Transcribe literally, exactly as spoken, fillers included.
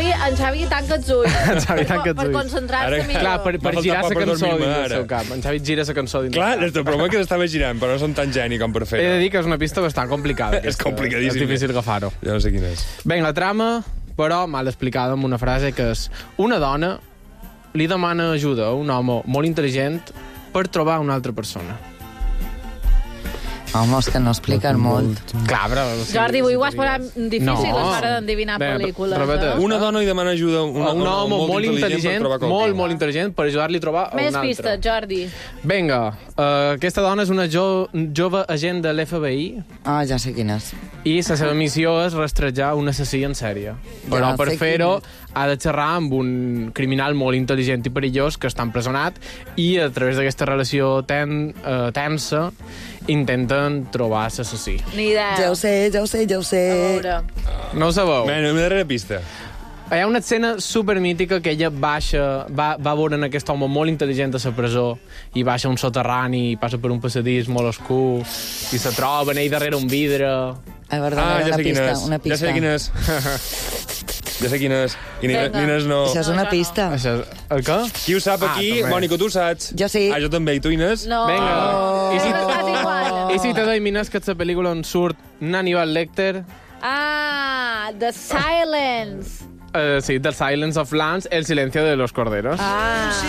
en Xavi tanca els ulls. En Xavi tanca els Per ulls. concentrar-se millor. Clar, per, per M'ha girar faltat la per cançó dormir-me, dins del ara. seu cap. En Xavi gira la cançó dins Clar, del el problema és que l'estava girant, però no som tan geni com per cap. He de fer-ho. dir que és una pista bastant complicada. És aquesta. complicadíssim. És difícil agafar-ho. Ja no sé quin és. Bé, la trama, però, mal explicada amb una frase que és una dona li demana ajuda a un home molt intel·ligent per trobar una altra persona. Home, és que no expliquen molt. Clar, però... o sigui, Jordi, avui ho has si posat difícil No. a l'hora d'endevinar Bé, pel·lícules. repete. eh? Una dona li demana ajuda a un, Un home molt intel·ligent, per trobar molt, qualcú. molt intel·ligent, per ajudar-li a trobar a un Més altre. pistes, Jordi. Vinga, uh, aquesta dona és una jo, jove agent de l'F B I Ah, ja sé quin és. i la seva missió és rastrejar un assassí en sèrie. Però Ja per sé fer-ho quin ha de xerrar amb un criminal molt intel·ligent i perillós que està empresonat i a través d'aquesta relació ten, uh, tensa intenten trobar l'assassí. Ni idea. Ja ho sé, ja ho sé, ja ho A sé. veure. No ho sabeu? Bé, una darrera pista. Hi ha una escena supermítica que ella baixa, va, va veure en aquest home molt intel·ligent a la presó i baixa a un soterrani i passa per un passadís molt oscur i se troben ell darrere un vidre. A veure, Ah, una ja sé quin pista, és. una pista. Ja sé quin és. Ja sé quin és. I Nines, Vinga. Nines no... Això és No, una jo no. pista. Això, el què? Qui ho sap Ah, aquí? també. Mònica, tu ho saps? Jo sí. Ah, jo també. I tu, Inés? No. Vinga. Oh. I si, Sempre estàs igual. I si t'adivines que és la pel·lícula on surt Hannibal Lecter, Ah, The Silence. uh, sí, del Silence of Lambs, El silencio de los corderos. Ah.